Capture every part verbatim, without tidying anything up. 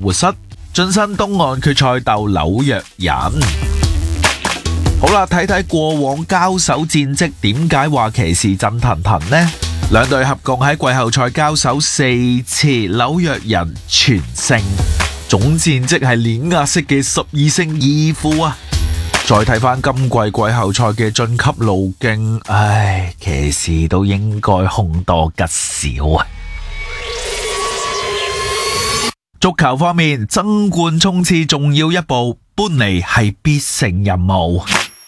活塞，晉身東岸決賽鬥紐約人。好啦，睇睇過往交手戰績，點解話騎士震騰騰呢？兩隊合共喺季後賽交手四次，紐約人全勝，總戰績係碾壓式嘅十二勝二負啊！再睇翻今季季後賽嘅晉級路徑，唉，騎士都應該凶多吉少啊！足球方面，爭冠衝刺仲要一步，搬離係必勝任務。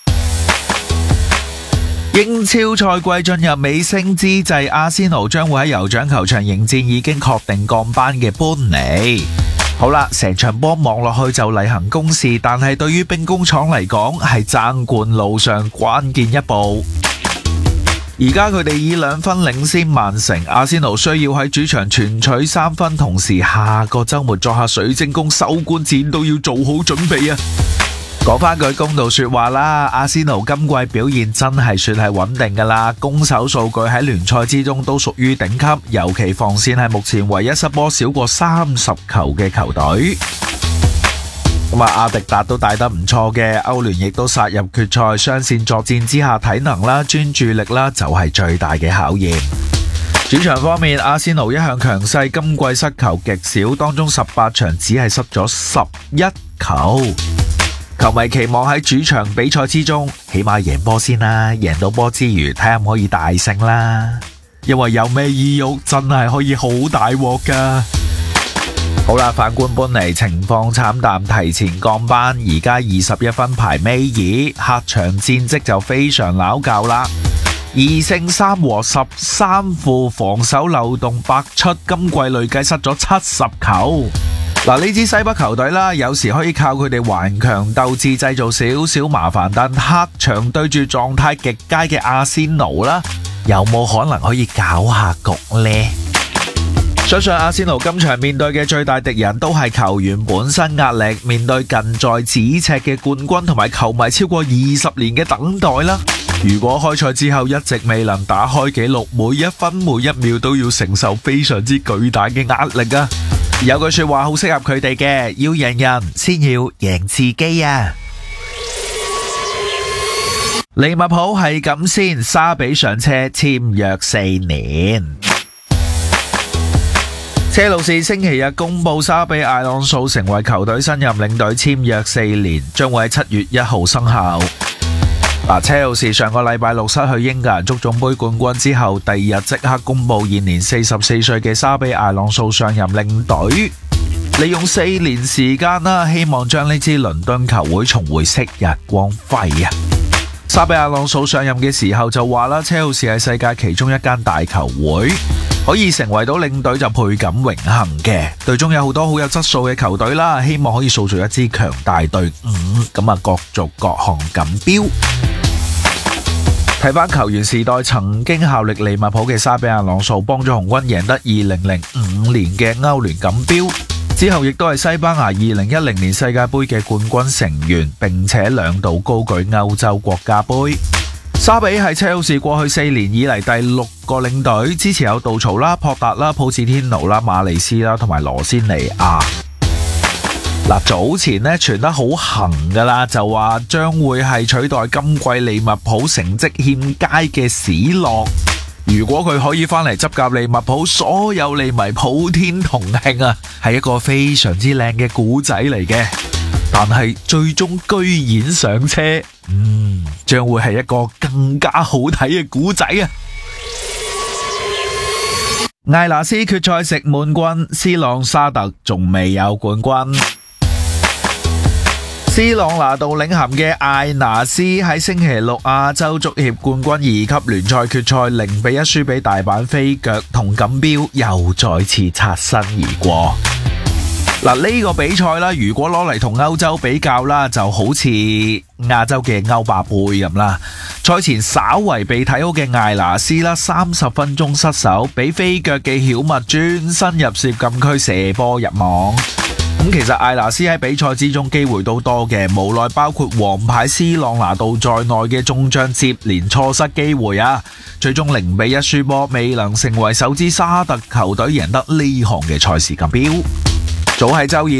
英超賽季進入尾聲之際，阿仙奴將會喺酋長球場迎戰已經確定降班嘅般尼。好啦，成場波望落去就例行公事，但係對於兵工廠嚟講係爭冠路上關鍵一步。而家佢哋以兩分領先曼城，阿仙奴需要喺主場全取三分，同時下個周末作客水晶宮收官戰都要做好準備啊！講翻句公道說話啦，阿仙奴今季表現真係算係穩定噶啦，攻守數據喺聯賽之中都屬於頂級，尤其防線係目前唯一失波少過三十球嘅球隊。咁啊，阿迪達都帶得唔錯嘅，歐聯亦都殺入決賽，雙線作戰之下，體能啦、專注力啦就係最大嘅考驗。主場方面，阿仙奴一向強勢，今季失球極少，當中十八場只係失咗十一球。球迷期望喺主場比賽之中，起碼贏波先啦，贏到波之餘，睇下可以大勝啦。因為有咩意欲，真係可以好大鑊噶。好啦，反觀般尼情況慘淡，提前降班，而家二十一分排尾二，客場戰績就非常拗教啦。二勝三和十三負，防守漏洞百出，今季累計失咗七十球。嗱，呢支西北球隊啦，有時可以靠佢哋頑強鬥志製造少少麻煩，但客場對住狀態極佳嘅阿仙奴啦，有冇可能可以搞下局呢？相信阿仙奴今場面對嘅最大敵人都係球員本身壓力，面對近在咫尺嘅冠軍同埋球迷超過二十年嘅等待啦。如果開賽之後一直未能打開紀錄，每一分每一秒都要承受非常之巨大嘅壓力啊！有句說話好適合佢哋嘅，要贏人先要贏自己啊！利物浦係咁先，沙比上車簽約四年。車路士星期日公布沙比艾朗素成為球隊新任領隊，簽約四年，將會喺七月一號生效。嗱，車路士上個禮拜六失去英格蘭足總杯冠軍之後，第二日即刻公布現年四十四歲嘅沙比艾朗素上任領隊，利用四年時間啦，希望將呢支倫敦球會重回昔日光輝啊！沙比艾朗素上任嘅時候就話啦，車路士係世界其中一間大球會，可以成為到領隊就倍感榮幸嘅。隊中有好多好有質素嘅球隊啦，希望可以塑造一支強大隊伍，咁啊各族各項錦標。睇翻球員時代曾經效力利物浦嘅沙比亞朗素，幫咗紅軍贏得二零零五年嘅歐聯錦標，之後亦都係西班牙二零一零年世界盃嘅冠軍成員，並且兩度高舉歐洲國家盃。沙比係車路士過去四年以嚟第六個領隊，之前有杜曹啦、博達啦、普治天奴啦、馬利斯啦同埋羅仙尼亞。嗱，早前咧傳得好行噶啦，就話將會係取代今季利物浦成績欠佳嘅史洛。如果佢可以翻嚟執教利物浦，所有利迷普天同慶啊，係一個非常之靚嘅古仔嚟嘅。但係最終居然上車，嗯，將會係一個更加好睇嘅古仔啊！艾拿斯決賽食滿軍，斯朗沙特仲未有冠軍。斯朗拿度領銜嘅艾拿斯喺星期六亞洲足協冠軍二級聯賽決賽零比一輸俾大阪飛腳，同錦標又再次擦身而過。嗱，呢個比賽啦，如果攞嚟同歐洲比較啦，就好似亞洲嘅歐霸杯咁啦。賽前稍為被睇好嘅艾拿斯啦，三十分鐘失手，俾飛腳嘅曉密轉身入涉禁區射波入網。咁其實艾拿斯喺比賽之中機會都多嘅，無奈包括黃牌斯朗拿度在內嘅中將接連錯失機會啊，最終零比一輸波，未能成為首支沙特球隊贏得呢項嘅賽事錦標。早喺周二